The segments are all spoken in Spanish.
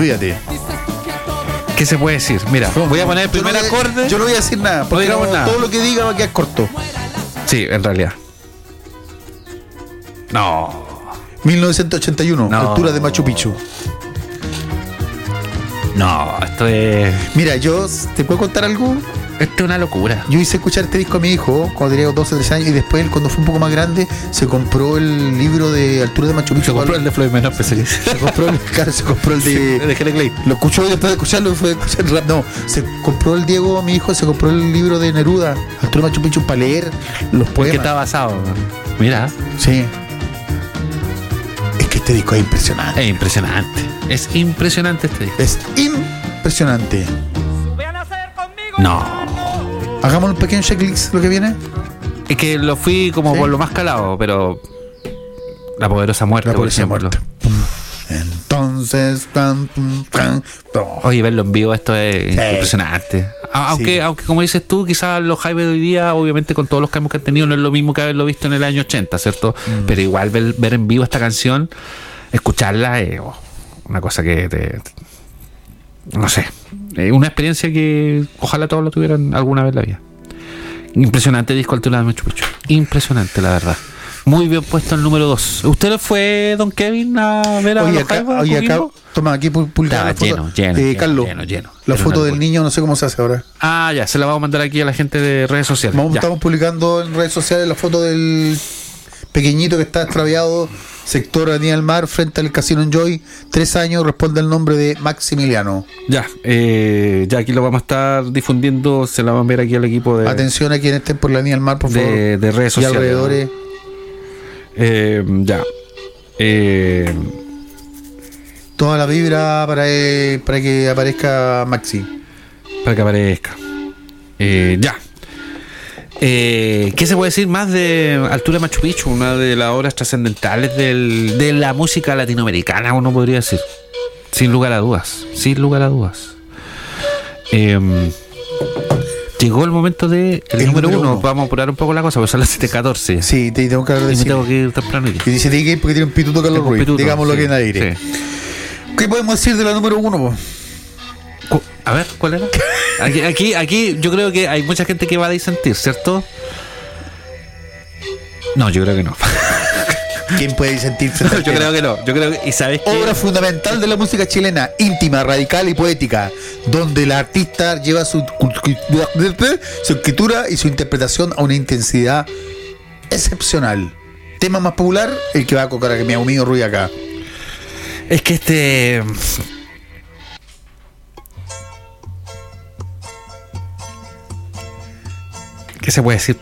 Fíjate. ¿Qué se puede decir? Mira, voy a poner el primer acorde. Yo no voy a decir nada, porque No digamos nada. todo lo que diga va a quedar corto. Sí, en realidad. No. 1981, No. altura de Machu Picchu. No, esto es ¿te puedo contar algo? una locura. Yo hice escuchar este disco a mi hijo cuando tenía 12 o 13 años, y después él, cuando fue un poco más grande, se compró el libro de Altura de Machu Picchu. Se compró el de Floyd Menor, se compró el de Jere Clay. Lo escuchó y después de escucharlo fue a escuchar el rap. No, se compró el Diego, mi hijo, se compró el libro de Neruda, Altura de Machu Picchu, para leer los Que poemas. está basado. Mira, Sí. Es que este disco es impresionante. es impresionante. Es impresionante este disco. Es impresionante. No. Hagamos un pequeño checklist lo que viene. Es que lo fui como Sí. por lo más calado, pero La Poderosa Muerte, La por Poderosa ejemplo. Muerte. Entonces, Oye, verlo en vivo, esto es Sí. impresionante. Aunque, Sí. aunque como dices tú, quizás los hype de hoy día, obviamente con todos los cambios que han tenido, no es lo mismo que haberlo visto en el año 80, ¿cierto? Pero igual ver en vivo esta canción, escucharla, es una cosa que no sé, una experiencia que ojalá todos lo tuvieran alguna vez en la vida. Impresionante disco Altura de Machu Picchu. Impresionante, la verdad. Muy bien puesto el número 2. ¿Usted fue, don Kevin, a ver a Oye, los acá, Jaivas, oye, acá, Coquimbo? toma, aquí publicada la Estaba foto. lleno, Carlos, lleno. la Era foto una del locura. niño, no sé cómo se hace ahora. Ah, ya, se la vamos a mandar aquí a la gente de redes sociales. Ya. Estamos publicando en redes sociales la foto del pequeñito que está extraviado, sector Avenida del Mar, frente al Casino Enjoy. 3 años, responde al nombre de Maximiliano. Ya, ya aquí lo vamos a estar difundiendo, se la van a ver aquí al equipo de, Atención a quienes estén por la Avenida del Mar, por favor. de redes Y sociales. alrededores. Ya. Toda la vibra para que aparezca Maxi. Para que aparezca. Ya. ¿Qué se puede decir más de Altura de Machu Picchu? Una de las obras trascendentales de la música latinoamericana, uno podría decir. Sin lugar a dudas. Sin lugar a dudas. Llegó el momento de el número uno. Vamos a apurar un poco la cosa, porque son las 7:14. Sí, te tengo que Y me decir. tengo que ir temprano. Y dice tiene que ir porque tiene un pituto Carlos Tengo un Ruiz. pituto, Digámoslo sí, que en aire. sí. ¿Qué podemos decir de la número 1? A ver, ¿cuál era? Aquí yo creo que hay mucha gente que va a disentir, ¿cierto? No, yo creo que no. ¿Quién puede sentirse? Yo creo que no. Yo creo que, ¿y sabes qué? Obra fundamental de la música chilena, íntima, radical y poética, donde el artista lleva su escritura y su interpretación a una intensidad excepcional. Tema más popular, el que va a cocar a mi amigo Rui acá. Es que ¿qué se puede decir?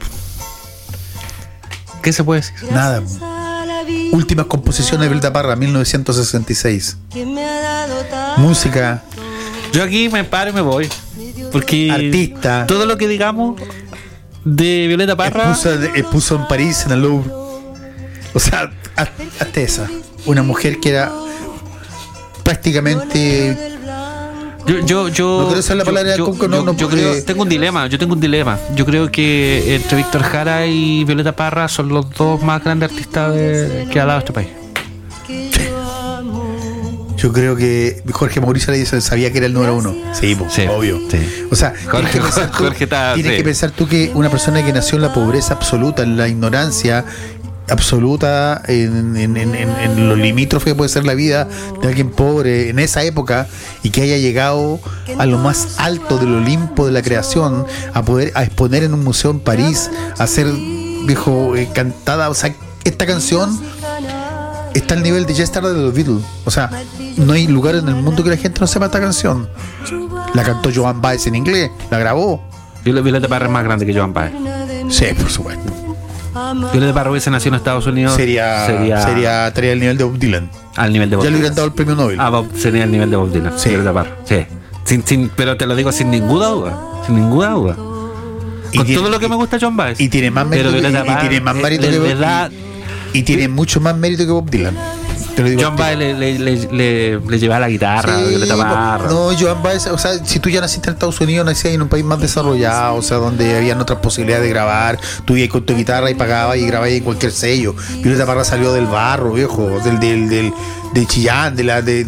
¿Qué se puede decir? Nada. Últimas composiciones de Violeta Parra, 1966. Música, Yo aquí me paro y me voy. Porque artista. todo lo que digamos de Violeta Parra. Expuso en París, en el Louvre. O sea, hasta esa. Una mujer que era prácticamente. Yo No quiero usar la palabra conco, no, yo porque- creo, tengo un dilema. Yo creo que entre Víctor Jara y Violeta Parra son los dos más grandes artistas que ha dado este país. Yo creo que Jorge Mauricio le sabía que era el número 1. Sí, pues, Sí, obvio. sí. O sea, Jorge- Jorge está- tienes sí. que pensar tú que una persona que nació en la pobreza absoluta, en la ignorancia absoluta, en lo limítrofe que puede ser la vida de alguien pobre en esa época, y que haya llegado a lo más alto del Olimpo de la creación, a exponer en un museo en París, a ser cantada. O sea, esta canción está al nivel de ya estar de los Beatles. O sea, no hay lugar en el mundo que la gente no sepa esta canción. La cantó Joan Baez en inglés, la grabó. Violeta Parra es más grande que Joan Baez. Sí, por supuesto. Violeta Parra hubiese nacido en Estados Unidos. Estaría el nivel de Bob Dylan. al nivel de Bob Ya le Dylan. hubieran dado el premio Nobel. Sería el nivel de Bob Dylan. Sí. Violeta Parra. Sí. Pero te lo digo sin ninguna duda. Sin ninguna duda. Con tiene- todo lo que me gusta Joan Baez. Y tiene más mérito, Pero Violeta y Parra, tiene más mérito de que verdad, y tiene mucho más mérito que Bob Dylan. Te lo digo. Joan Baez le llevaba la guitarra a Violeta Parra. No, Joan Baez, o sea, si tú ya naciste en Estados Unidos, naciste en un país más desarrollado, o sea, donde habían otras posibilidades de grabar, tú ibas con tu guitarra y pagabas y grababas en cualquier sello. Violeta Parra salió del barro, viejo, de Chillán,